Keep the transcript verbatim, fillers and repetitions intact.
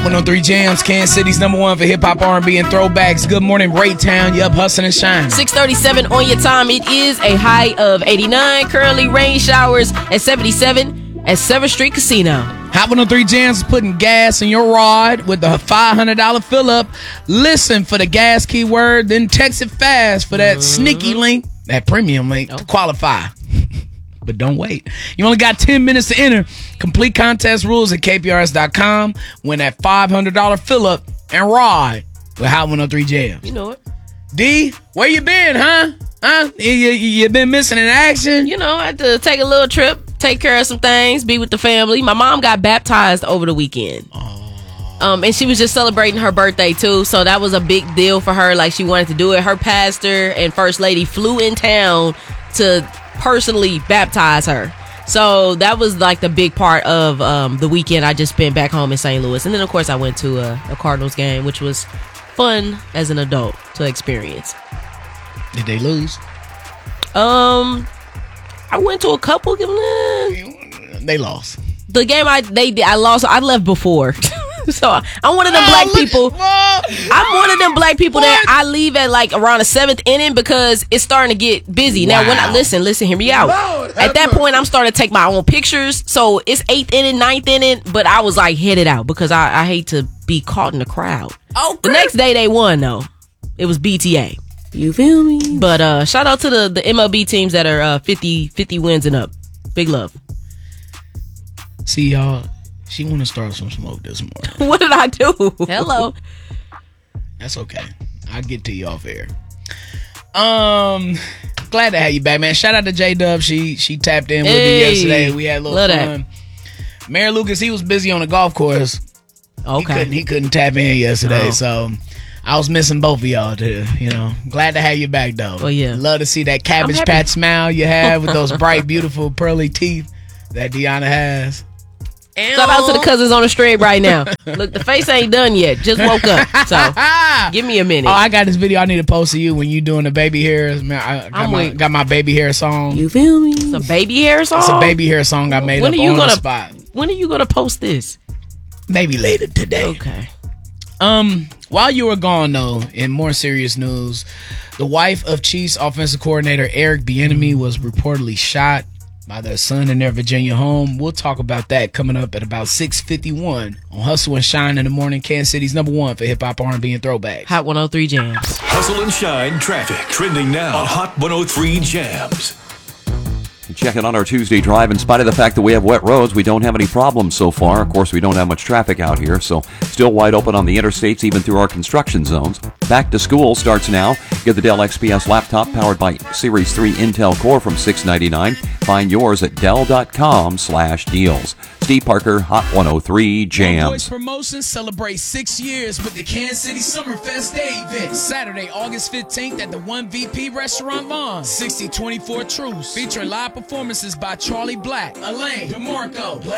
one oh three Jams, Kansas City's number one for hip-hop, R and B, and throwbacks. Good morning, Raytown. You up, hustling and shining. six thirty-seven on your time. It is a high of eighty-nine. Currently rain showers at seventy-seven at seventh Street Casino. Hot one oh three Jams is putting gas in your ride with the five hundred dollars fill-up. Listen for the gas keyword, then text it fast for that mm-hmm. sneaky link, that premium link oh. to qualify. But don't wait. You only got ten minutes to enter. Complete contest rules at K P R S dot com. Win that five hundred dollars fill-up and ride with Hot one oh three Jams. You know it. D, where you been, huh? Huh? You, you, you been missing in action? You know, I had to take a little trip, take care of some things, be with the family. My mom got baptized over the weekend. Oh. Um, and she was just celebrating her birthday, too. So that was a big deal for her. Like, she wanted to do it. Her pastor and first lady flew in town to personally baptize her. So that was like the big part of um, the weekend I just spent back home in Saint Louis. And then, of course, I went to a, a Cardinals game, which was fun as an adult to experience. Did they lose? Um, I went to a couple. They lost. The game I they I lost. I left before. So I'm one of them oh, black people. I'm one of them black people what? that I leave at like around the seventh inning because it's starting to get busy. Wow. Now, when I listen, listen, hear me out. Lord, at that point, I'm starting to take my own pictures. So it's eighth inning, ninth inning, but I was like headed out because I, I hate to be caught in the crowd. Oh, the next day they won though. It was B T A. You feel me? But uh, shout out to the the M L B teams that are uh, fifty, fifty wins and up. Big love. See y'all. She want to start some smoke this morning. What did I do? Hello. That's okay. I'll get to you off air. Um, glad to have you back, man. Shout out to J Dub. She she tapped in with hey, me yesterday. We had a little fun. That. Mayor Lucas, he was busy on the golf course. Okay. He couldn't, he couldn't tap in yesterday, oh. so I was missing both of y'all too. You know, glad to have you back though. Well, yeah. Love to see that Cabbage Patch smile you have with those bright, beautiful, pearly teeth that Deanna has. Shout out to the cousins on the stream right now. Look, the face ain't done yet. Just woke up. So, give me a minute. Oh, I got this video I need to post to you when you doing the baby hairs. Man, I got, my, got my baby hair song. You feel me? It's a baby hair song? It's a baby hair song I made when up are you on gonna, the spot. When are you going to post this? Maybe later today. Okay. Um, while you were gone, though, in more serious news, the wife of Chiefs offensive coordinator Eric Bieniemy was reportedly shot by their son in their Virginia home. We'll talk about that coming up at about six fifty-one on Hustle and Shine in the morning. Kansas City's number one for hip-hop, R and B, and throwbacks. Hot one oh three Jams. Hustle and Shine traffic trending now on Hot one oh three Jams. Checking on our Tuesday drive. In spite of the fact that we have wet roads, we don't have any problems so far. Of course, we don't have much traffic out here, so still wide open on the interstates, even through our construction zones. Back to school starts now. Get the Dell X P S laptop powered by Series three Intel Core from six ninety-nine. Find yours at Dell.com slash deals. Steve Parker, Hot one oh three Jams. Boys Promotions celebrate six years with the Kansas City Summerfest Day event. Saturday, August fifteenth at the one V P Restaurant Vaughn. sixty twenty-four Truce. Featuring live performances by Charlie Black, Elaine, DeMarco,